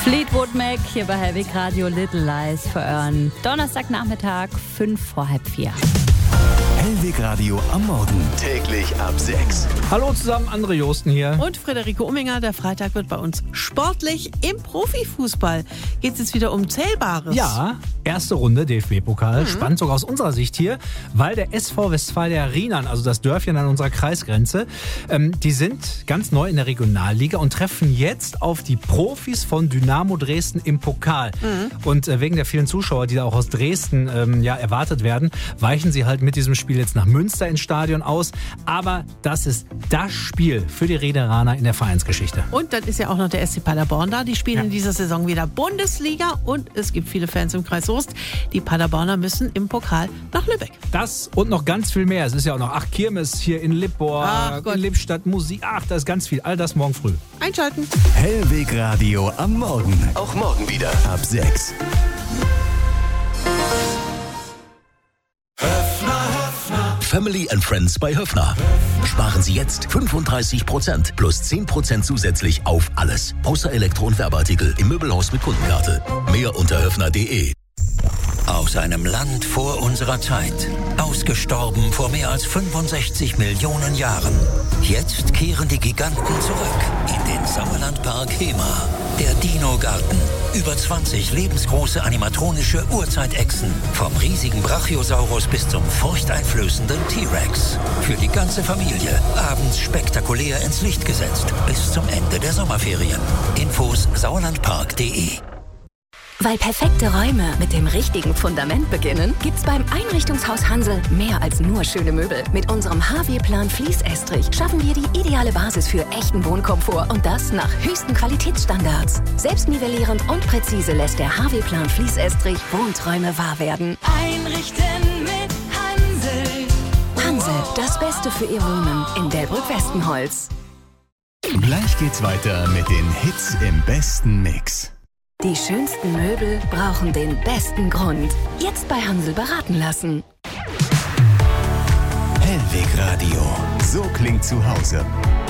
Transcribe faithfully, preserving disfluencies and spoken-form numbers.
Fleetwood Mac hier bei Hellweg Radio, Little Lies für euren Donnerstagnachmittag, fünf vor halb vier. Hellweg Radio am Morgen. Täglich ab sechs. Hallo zusammen, André Josten hier. Und Friederike Umminger. Der Freitag wird bei uns sportlich. Im Profifußball geht es jetzt wieder um Zählbares. Ja, erste Runde D F B-Pokal. Mhm. Spannend sogar aus unserer Sicht hier, weil der S V Westfalia Rheinland, also das Dörfchen an unserer Kreisgrenze, ähm, die sind ganz neu in der Regionalliga und treffen jetzt auf die Profis von Dynamo Dresden im Pokal. Mhm. Und äh, wegen der vielen Zuschauer, die da auch aus Dresden ähm, ja, erwartet werden, weichen sie halt mit diesem Spiel jetzt nach Münster ins Stadion aus. Aber das ist das Spiel für die Riederaner in der Vereinsgeschichte. Und dann ist ja auch noch der S C Paderborn da. Die spielen ja. in dieser Saison wieder Bundesliga und es gibt viele Fans im Kreis Soest. Die Paderborner müssen im Pokal nach Lübeck. Das und noch ganz viel mehr. Es ist ja auch noch ach, Kirmes hier in Lippborg, in Lippstadt, Musik. Ach, da ist ganz viel. All das morgen früh. Einschalten. Hellweg Radio am Morgen. Auch morgen wieder ab sechs. Family and Friends bei Höffner. Sparen Sie jetzt fünfunddreißig Prozent plus zehn Prozent zusätzlich auf alles. Außer Elektro- und Werbeartikel im Möbelhaus mit Kundenkarte. Mehr unter höffner punkt de. Aus einem Land vor unserer Zeit. Ausgestorben vor mehr als fünfundsechzig Millionen Jahren. Jetzt kehren die Giganten zurück in den Sauerlandpark Hema. Der Dino-Garten. Über zwanzig lebensgroße animatronische Urzeitechsen. Vom riesigen Brachiosaurus bis zum furchteinflößenden T-Rex. Für die ganze Familie. Abends spektakulär ins Licht gesetzt. Bis zum Ende der Sommerferien. Infos sauerlandpark punkt de. Weil perfekte Räume mit dem richtigen Fundament beginnen, gibt's beim Einrichtungshaus Hansel mehr als nur schöne Möbel. Mit unserem H W-Plan Fließestrich schaffen wir die ideale Basis für echten Wohnkomfort und das nach höchsten Qualitätsstandards. Selbstnivellierend und präzise lässt der H W-Plan Fließestrich Wohnträume wahr werden. Einrichten mit Hansel. Hansel, das Beste für Ihr Wohnen in Delbrück-Westenholz. Gleich geht's weiter mit den Hits im besten Mix. Die schönsten Möbel brauchen den besten Grund. Jetzt bei Hansel beraten lassen. Hellweg Radio. So klingt zu Hause.